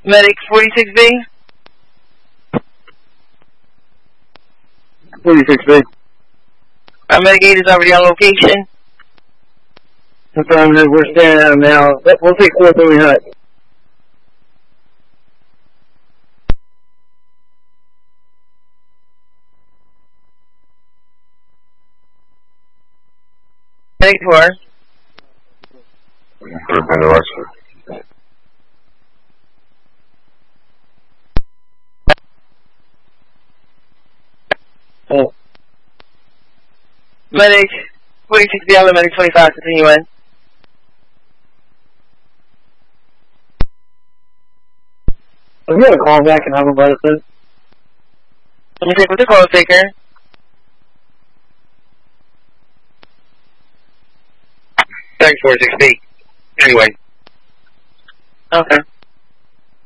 Medic 46B. 46B. Our Medic 8 is already on location. Affirmative, we're standing at him now. We'll take 430 Hut. Medic 4. Oh. Medic 46B on Medic 25, continue in. I'm going to call back and have him let us in. Let me take with the call taker. Thanks, 46B. Anyway. Okay.